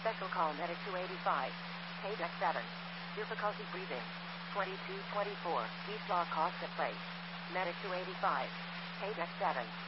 Special call medic 285. Paydeck 7. Difficulty breathing. 2224. We saw cost at place. Medic 285. Paydeck 7.